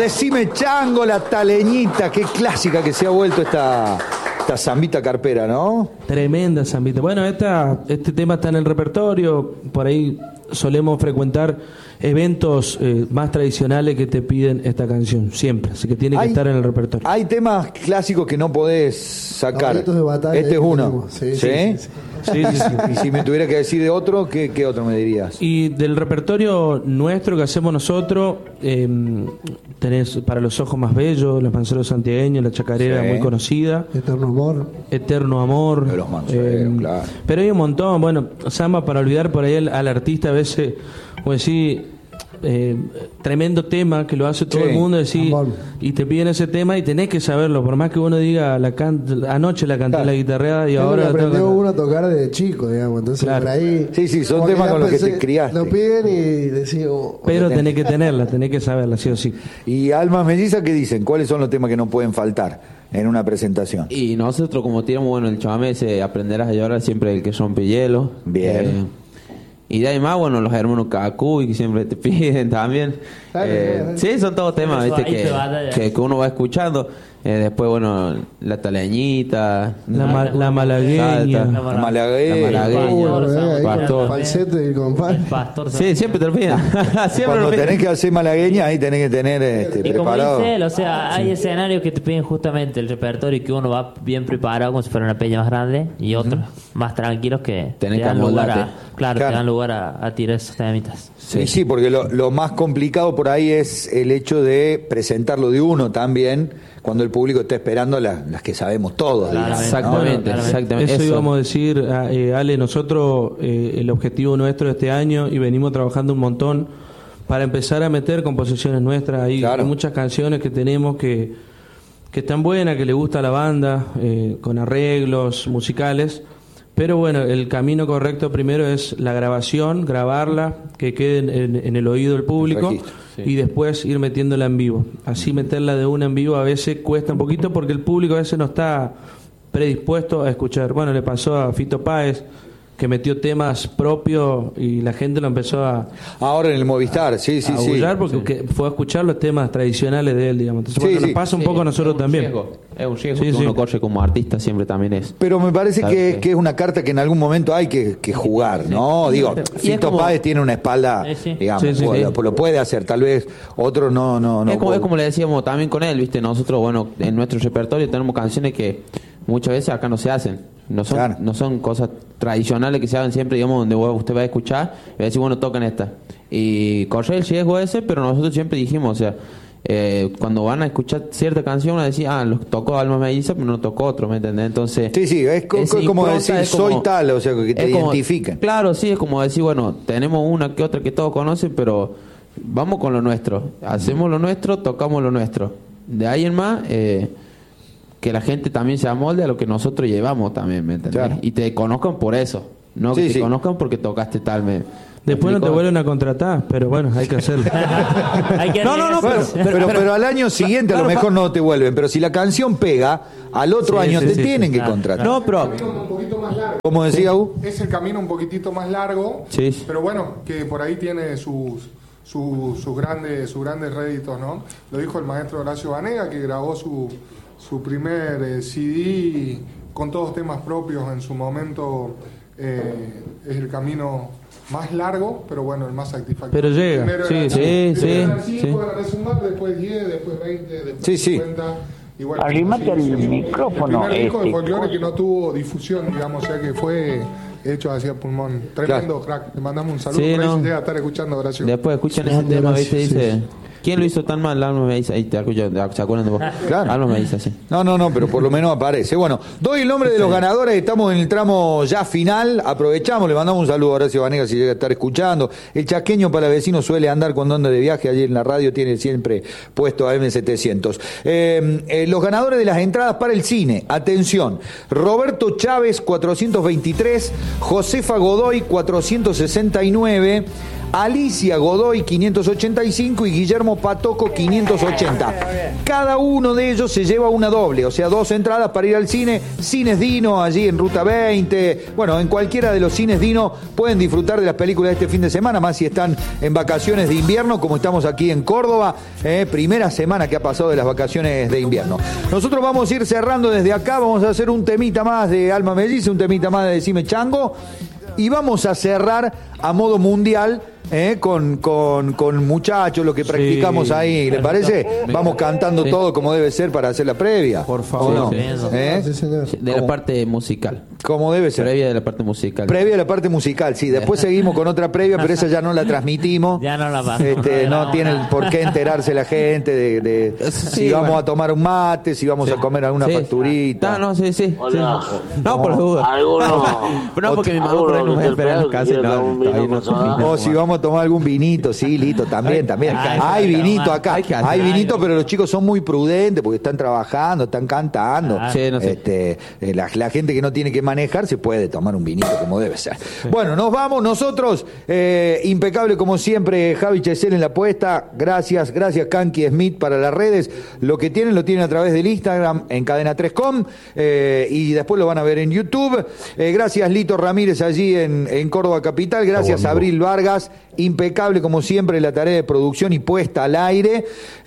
decime chango, la taleñita, qué clásica que se ha vuelto esta zambita carpera, ¿no? Tremenda zambita. Bueno, este tema está en el repertorio, por ahí solemos frecuentar eventos más tradicionales que te piden esta canción, siempre, así que tiene que estar en el repertorio. Hay temas clásicos que no podés sacar. De batalla, este es uno. Sí. Sí. Y si me tuviera que decir de otro, ¿qué otro me dirías? Y del repertorio nuestro que hacemos nosotros, tenés Para los ojos más bellos, Los manceros santiagueños, La chacarera, muy conocida. Eterno amor. De los manceros, claro. Pero hay un montón, bueno, samba para olvidar por ahí al artista a veces, como decir, tremendo tema que lo hace todo el mundo, decir, y te piden ese tema y tenés que saberlo, por más que uno diga anoche la canté la guitarreada y ahora aprendió uno a tocar de chico, digamos, entonces por ahí sí, son temas con los que te criaste, lo piden y decís pero tenés que tenerla, tenés que saberla, sí o sí. Y Almas Mellizas, ¿qué dicen? ¿Cuáles son los temas que no pueden faltar en una presentación? Y nosotros, como tiramos, bueno, el chamamé ese Aprenderás a llorar, siempre el que rompe hielo. Bien. Y de ahí más, bueno, los hermanos Cacuy, que siempre te piden también. Sí, son todos temas, ¿viste? Que uno va escuchando. Después, bueno, La taleñita, la malagueña. La malagueña. Pastor. Falsete y compadre. Sí, siempre te lo piden. Cuando tenés que hacer malagueña, ahí tenés que tener y preparado. Como dice él, o sea, hay escenarios que te piden justamente el repertorio y que uno va bien preparado como si fuera una peña más grande, y otros más tranquilos que te dan lugar te dan lugar a tirar esos temitas. Sí, porque lo más complicado por ahí es el hecho de presentarlo de uno también, cuando el público está esperando las que sabemos todos. Exactamente. Eso íbamos a decir, Ale, nosotros el objetivo nuestro de este año, y venimos trabajando un montón para empezar a meter composiciones nuestras ahí, hay muchas canciones que tenemos que están buenas, que le gusta a la banda, con arreglos musicales. Pero bueno, el camino correcto primero es la grabación, grabarla, que quede en el oído del público, y después ir metiéndola en vivo. Así meterla de una en vivo a veces cuesta un poquito porque el público a veces no está predispuesto a escuchar. Bueno, le pasó a Fito Páez, que metió temas propios y la gente lo empezó a... Ahora en el Movistar, sí. Porque fue a escuchar los temas tradicionales de él, digamos. Entonces, nos pasa un poco a nosotros también. Es un riesgo que uno corre como artista, siempre también es. Pero me parece que es una carta que en algún momento hay que jugar, ¿no? Digo, Fito Páez tiene una espalda, digamos, lo puede hacer, tal vez otro no. Es como le decíamos también con él, ¿viste? Nosotros, bueno, en nuestro repertorio tenemos canciones que muchas veces acá no se hacen. No son cosas tradicionales que se hagan siempre, digamos, donde usted va a escuchar y va a decir, bueno, tocan esta. Y corre el riesgo ese, pero nosotros siempre dijimos, o sea, cuando van a escuchar cierta canción, van a decir, los tocó Almas Mellizas, pero no tocó otro, ¿me entendés? Entonces... Sí, es como decir, soy tal, o sea, que te identifiquen. Claro, sí, es como decir, bueno, tenemos una que otra que todos conocen, pero vamos con lo nuestro. Hacemos lo nuestro, tocamos lo nuestro. De ahí en más... que la gente también se amolde a lo que nosotros llevamos también, ¿me entendés? Claro. Y te conozcan por eso, no que te conozcan porque tocaste tal. Después no te vuelven a contratar, pero bueno, hay que hacerlo. Pero al año siguiente a lo mejor no te vuelven, pero si la canción pega, al otro año te tienen que contratar. No, pero... un poquito más largo. ¿Cómo decía U? Es el camino un poquitito más largo, pero bueno, que por ahí tiene sus grandes réditos, ¿no? Lo dijo el maestro Horacio Banega, que grabó su primer CD con todos temas propios en su momento. Es el camino más largo, pero bueno, el más satisfactorio. Pero llega, Para resumar, después 10, después 20, después 50. Arrímate al micrófono. El primer disco de folclore que no tuvo difusión, digamos, o sea que fue hecho hacia pulmón. Tremendo crack. Le mandamos un saludo. Por ahí se llega a estar escuchando, Horacio. Después escuchan ese tema, ¿viste? Dice... ¿Quién lo hizo tan mal? Almas Mellizas. Ahí te escucho, ¿se acuerdan de vos? Claro. Almas Mellizas, sí. No, pero por lo menos aparece. Bueno, doy el nombre de los ganadores. Estamos en el tramo ya final. Aprovechamos, le mandamos un saludo a Horacio Banega si llega a estar escuchando. El chaqueño palavecino suele andar con onda de viaje. Allí en la radio tiene siempre puesto a M700. Los ganadores de las entradas para el cine. Atención. Roberto Chávez, 423. Josefa Godoy, 469. Alicia Godoy, 585. Y Guillermo Ramos Patoco 580. Cada uno de ellos se lleva una doble, o sea, 2 entradas para ir al cine. Cines Dino, allí en Ruta 20. Bueno, en cualquiera de los cines Dino pueden disfrutar de las películas de este fin de semana, más si están en vacaciones de invierno, como estamos aquí en Córdoba. Primera semana que ha pasado de las vacaciones de invierno. Nosotros vamos a ir cerrando desde acá, vamos a hacer un temita más de Alma Melliza, un temita más de Decime Chango, y vamos a cerrar a modo mundial con muchachos, lo que practicamos ahí, ¿le parece? Vamos cantando todo como debe ser para hacer la previa. Por favor. ¿No? Sí, señor. De la parte musical. Como debe ser. Previa de la parte musical. Previa de la parte musical, sí. Después seguimos con otra previa, pero esa ya no la transmitimos. Ya no la pasamos. No tiene por qué enterarse la gente de si vamos a tomar un mate, si vamos a comer alguna facturita. Sí. Hola. No, por duda. Algunos. No, porque mi mamá por ahí nos va a esperar en casa. O si vamos a tomar algún vinito, sí, listo, también. Hay vinito acá, hay vinito, pero los chicos son muy prudentes porque están trabajando, están cantando. Sí, no sé. La gente que no tiene que manejar se puede tomar un vinito como debe ser. Bueno, nos vamos nosotros, impecable como siempre, Javi Chesel en la puesta. Gracias Kanki Smith para las redes. Lo que tienen lo tienen a través del Instagram en Cadena 3com, y después lo van a ver en YouTube. Gracias Lito Ramírez allí en Córdoba Capital. Gracias Abril Vargas, impecable como siempre la tarea de producción y puesta al aire.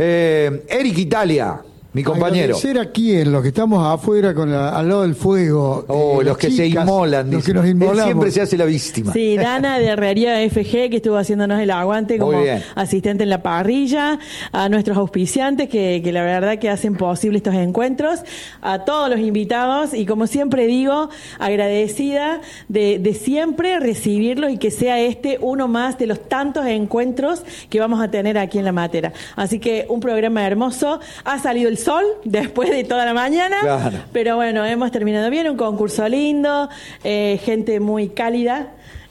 Eric Italia, mi compañero. Agradecer aquí en los que estamos afuera al lado del fuego. Los que se inmolan. Los que nos inmolamos. Él siempre se hace la víctima. Sí, Dana de Herrería FG, que estuvo haciéndonos el aguante como asistente en la parrilla, a nuestros auspiciantes que la verdad que hacen posible estos encuentros, a todos los invitados y como siempre digo, agradecida de siempre recibirlos y que sea uno más de los tantos encuentros que vamos a tener aquí en La Matera. Así que un programa hermoso. Ha salido el sol después de toda la mañana, claro. Pero bueno, hemos terminado bien, un concurso lindo, gente muy cálida,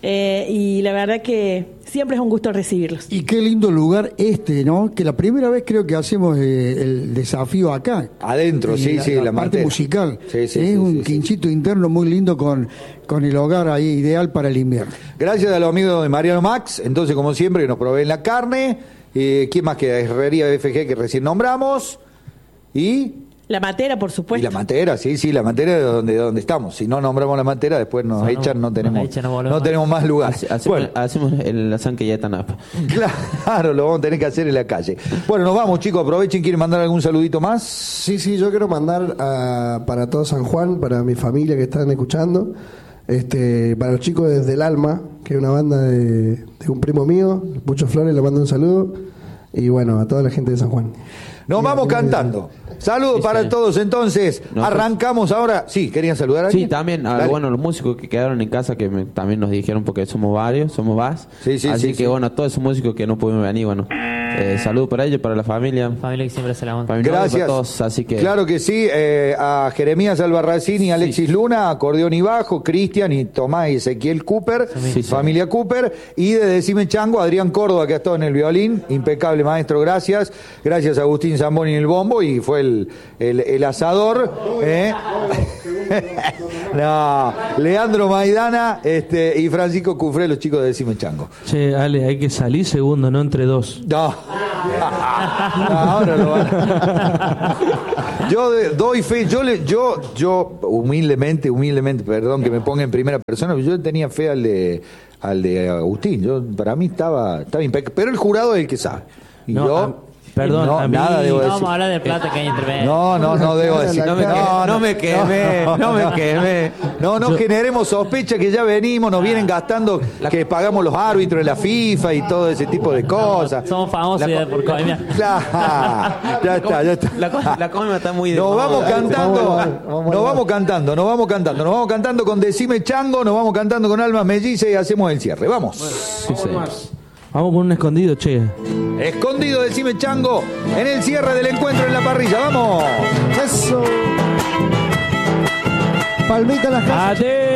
y la verdad que siempre es un gusto recibirlos. Y qué lindo lugar ¿no? Que la primera vez creo que hacemos el desafío acá. Adentro, la parte musical. Es un quinchito interno muy lindo con el hogar ahí ideal para el invierno. Gracias a los amigos de Mariano Max, entonces como siempre que nos proveen la carne. ¿Quién más queda? Herrería FG que recién nombramos. Y La Matera, por supuesto. Y La Matera, sí, La Matera de donde estamos. Si no nombramos La Matera, después nos echan, no tenemos más lugar. Hacemos la Sanquilleta Napa. Claro, lo vamos a tener que hacer en la calle. Bueno, nos vamos, chicos, aprovechen, ¿quieren mandar algún saludito más? Sí, yo quiero mandar para todo San Juan, para mi familia que están escuchando, para los chicos desde El Alma, que es una banda de un primo mío, Pucho Flores, le mando un saludo, y bueno, a toda la gente de San Juan. Nos vamos cantando. Saludos para todos, entonces. Arrancamos ahora. Sí, ¿querían saludar a alguien? Sí, también, los músicos que quedaron en casa que también nos dijeron, porque somos varios, somos más. Así que bueno, a todos esos músicos que no pudimos venir, saludos para ellos, para la familia. Familia que siempre se la monta. Gracias. Para todos, así que... Claro que sí, a Jeremías Albarracín y Alexis Luna, acordeón y bajo, Cristian y Tomás y Ezequiel Cooper, familia Cooper, y de Decime Chango, Adrián Córdoba, que ha estado en el violín, impecable maestro, gracias a Agustín Zamboni en el bombo, y fue el asador, no, Leandro Maidana y Francisco Cufré, los chicos de Decime Chango. Che, Ale, hay que salir segundo, no entre dos. No. Ahora lo van a... Yo doy fe, yo humildemente, perdón que me ponga en primera persona, yo tenía fe al de Agustín. Para mí estaba impecable, pero el jurado es el que sabe. Y perdón, no, a mí nada debo decir. Vamos a hablar de plata que hay entre medio. No debo decir. No me quemé. No generemos sospecha que ya venimos, nos vienen gastando que pagamos los árbitros de la FIFA y todo ese tipo de cosas. Somos famosos por coima. Ya está. La coima está muy de Nos vamos cantando con Decime Chango, nos vamos cantando con Alma Melliza y hacemos el cierre. Vamos. Vamos con un escondido, che. Escondido, Decime Chango, en el cierre del encuentro en la parrilla. ¡Vamos! Eso. Palmita en las casas.